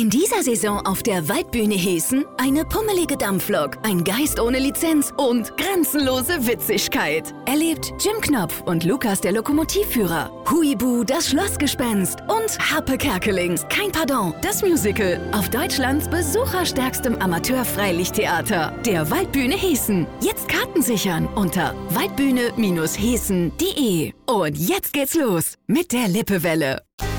In dieser Saison auf der Waldbühne Hessen eine pummelige Dampflok, ein Geist ohne Lizenz und grenzenlose Witzigkeit. Erlebt Jim Knopf und Lukas der Lokomotivführer, Huibu das Schlossgespenst und Harpe Kerkeling, kein Pardon, das Musical auf Deutschlands besucherstärkstem Amateur-Freilichttheater, der Waldbühne Hessen. Jetzt Karten sichern unter waldbühne-hessen.de. Und jetzt geht's los mit der Lippewelle.